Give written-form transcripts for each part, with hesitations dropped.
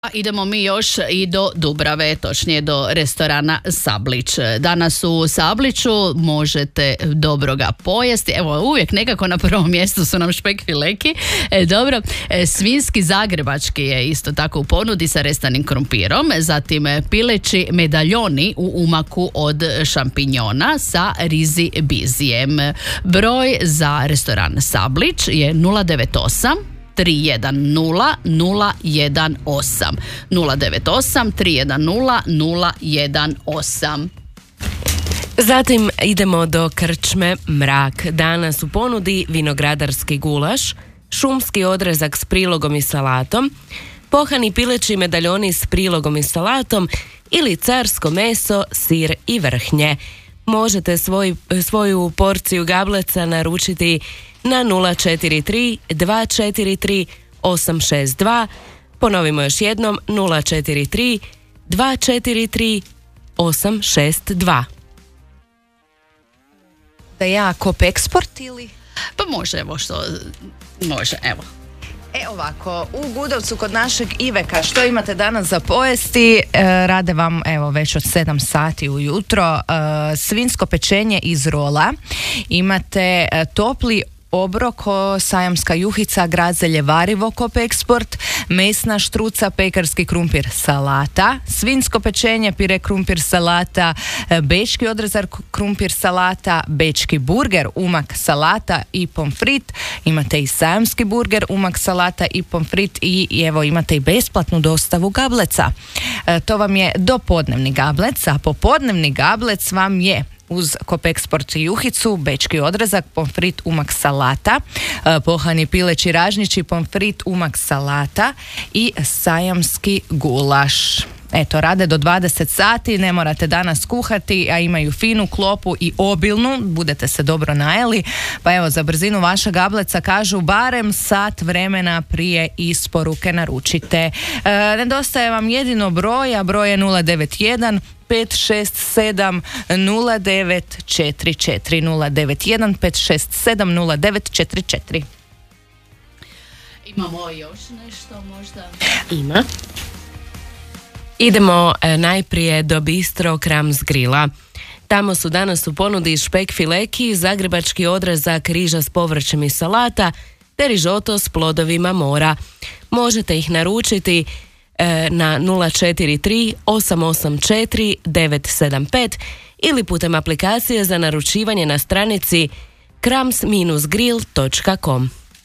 Idemo mi još i do Dubrave, točnije do restorana Sablić. Danas u Sabliću možete dobro ga pojesti. Evo, uvijek nekako na prvom mjestu su nam špek-fileki. Dobro, svinjski zagrebački je isto tako u ponudi sa restanim krompirom. Zatim pileći medaljoni u umaku od šampinjona sa rizi bizijem. Broj za restoran Sablić je 098 310 018 098 310 018. Zatim idemo do krčme Mrak. Danas u ponudi vinogradarski gulaš, šumski odrezak s prilogom i salatom, pohani pileći medaljoni s prilogom i salatom ili carsko meso, sir i vrhnje. Možete svoju porciju gableca naručiti na 043 243 862. Ponovimo još jednom 043 243 862. Da ja Coop Export ili? Pa može, evo što može, evo. Ovako, u Gudovcu kod našeg Iveka, što imate danas za pojesti? Rade vam, evo, već od 7 sati ujutro, svinjsko pečenje iz rola. Imate topli obrok, sajamska juhica, grazelje varivo Coop Export, mesna štruca, pekarski krumpir salata, svinjsko pečenje, pire krumpir salata, bečki odrezak krumpir salata, bečki burger, umak salata i pomfrit. Imate i sajamski burger, umak salata i pomfrit i evo imate i besplatnu dostavu gableca. To vam je dopodnevni gablec, a popodnevni gablec vam je uz Coop Export juhicu, bečki odrezak, pomfrit, umak salata, pohani pileći ražnjići, pomfrit, umak salata i sajamski gulaš. Eto, rade do 20 sati, ne morate danas kuhati, a imaju finu klopu i obilnu, budete se dobro najeli, pa evo, za brzinu vaša gableca kažu barem sat vremena prije isporuke naručite. Nedostaje vam jedino broj, a broj je 091 567 0944 091 567 0944. Imamo još nešto možda? Ima. Idemo najprije do Bistro Krams Grila. Tamo su danas u ponudi špek fileki, zagrebački odrezak riža s povrćem i salata te rižoto s plodovima mora. Možete ih naručiti na 043 884 975 ili putem aplikacije za naručivanje na stranici krams-grill.com.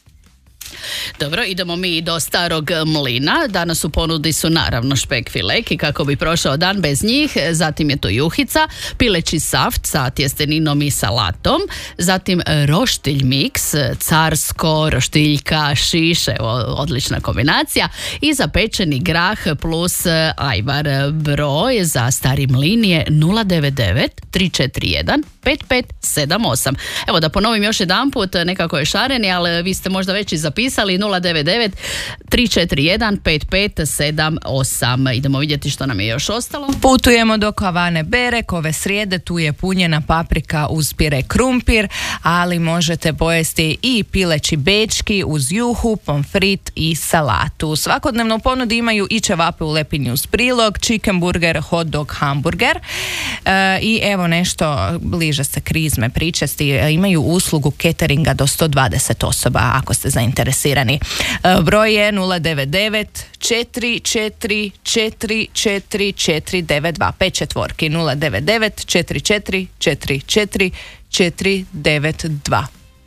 Dobro, idemo mi do Starog mlina. Danas u ponudi su naravno špek fileki kako bi prošao dan bez njih. Zatim je to juhica, pileći saft sa tjesteninom i salatom. Zatim roštilj miks, carsko, roštiljka, šiš, evo, odlična kombinacija. I zapečeni grah plus ajvar. Broj za Stari mlin je 099 341 5578. Evo da ponovim još jedan put, nekako je šareni, ali vi ste možda već i zapisali 099 341 5578. Idemo vidjeti što nam je još ostalo. Putujemo do Kavane Berek, ove srijede tu je punjena paprika uz pire krumpir, ali možete pojesti i pileći bečki uz juhu, pomfrit i salatu. Svakodnevno u ponudi imaju i ćevape u lepinju uz prilog, chicken burger, hot dog, hamburger i evo nešto bliže se krizme pričesti, imaju uslugu cateringa do 120 osoba ako ste zainteresirani. Broj je 099 44 44 492 5 četvorki 099 44 44 492.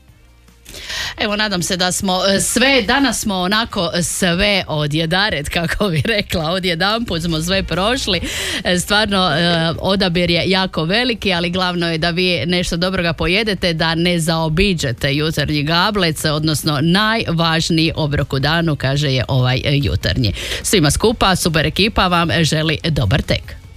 Evo, nadam se da smo sve, danas smo onako sve odjedaret, kako bi rekla, odjedanput smo sve prošli. Stvarno, odabir je jako veliki, ali glavno je da vi nešto dobroga pojedete, da ne zaobiđete jutarnji gablec, odnosno najvažniji obrok u danu, kaže je ovaj jutarnji. Svima skupa, super ekipa vam želi dobar tek.